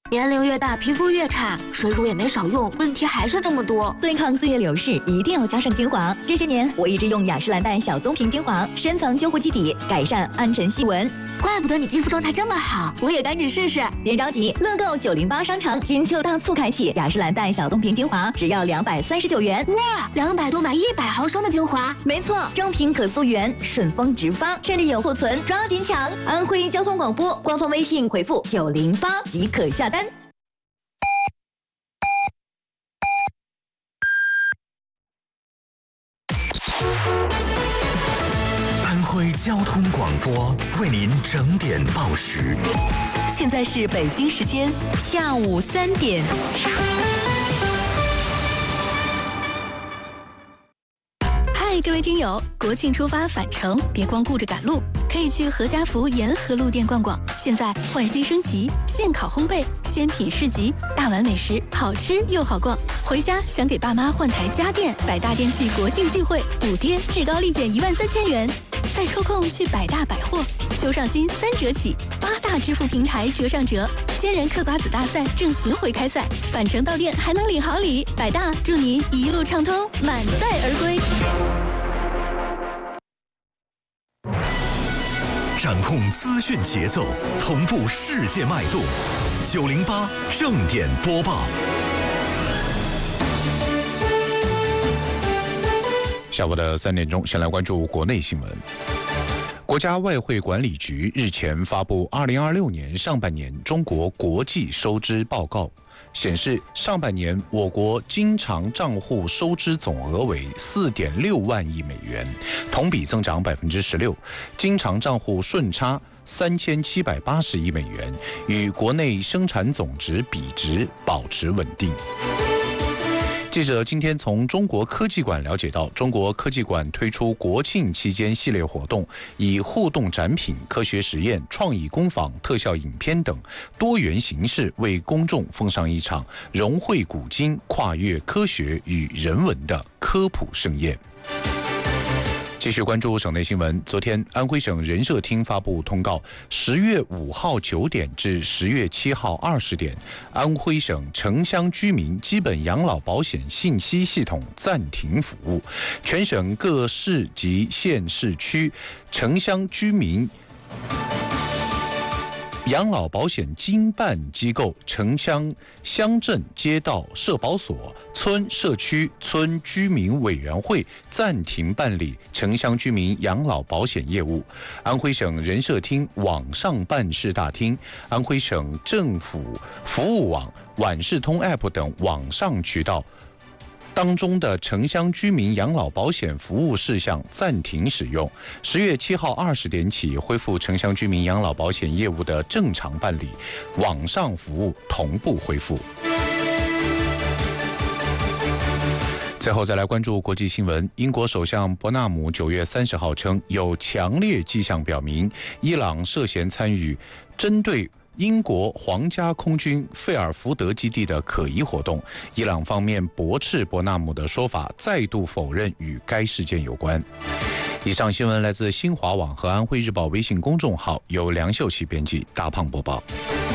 年龄越大，皮肤越差，水乳也没少用，问题还是这么多。 对抗岁月流逝，一定要加上精华。这些年，我一直用雅诗兰黛小棕瓶精华，深层修护基底，改善暗沉细纹。 怪不得你肌肤状态这么好，我也赶紧试试。 别着急，乐购908商城金秋大促开启，雅诗兰黛小棕瓶精华只要239元。 哇，200多买100毫升的精华。 没错，正品可溯源，顺丰直发，趁着有库存，抓紧抢！安徽交通广播官方微信回复908即可下单。 安徽交通广播为您整点报时。 现在是北京时间下午3点。嗨，各位听友，国庆出发返程，别光顾着赶路，可以去何家福沿河路店逛逛。现在焕新升级，现烤烘焙、鲜品市集、大碗美食，好吃又好逛。回家想给爸妈换台家电，百大电器国庆聚会，5天至高立减13000元。再抽空去百大百货，秋上新3折起，8大支付平台折上折。千人嗑瓜子大赛正巡回开赛，返程到店还能领好礼。百大祝您一路畅通，满载而归。 掌控资讯节奏，同步世界脉动。908正点播报。 下午的3点钟，先来关注国内新闻。国家外汇管理局日前发布2026年上半年中国国际收支报告，显示上半年我国经常账户收支总额为4.6万亿美元，同比增长16%，经常账户顺差3780亿美元，与国内生产总值比值保持稳定。记者今天从中国科技馆了解到，中国科技馆推出国庆期间系列活动，以互动展品、科学实验、创意工坊、特效影片等多元形式，为公众奉上一场融汇古今、跨越科学与人文的科普盛宴。继续关注省内新闻。昨天，安徽省人社厅发布通告，10月5号9点至10月7号20点，安徽省城乡居民基本养老保险信息系统暂停服务，全省各市及县市区城乡居民养老保险经办机构、城乡乡镇街道社保所、村社区村居民委员会暂停办理城乡居民养老保险业务。安徽省人社厅网上办事大厅、安徽省政府服务网、晚视通 App 等网上渠道当中的城乡居民养老保险服务事项暂停使用，10月7号20点起恢复城乡居民养老保险业务的正常办理，网上服务同步恢复。最后再来关注国际新闻。英国首相伯纳姆9月30号称，有强烈迹象表明，伊朗涉嫌参与针对英国皇家空军费尔福德基地的可疑活动。伊朗方面驳斥伯纳姆的说法，再度否认与该事件有关。以上新闻来自新华网和安徽日报微信公众号，由梁秀琪编辑，大胖播报。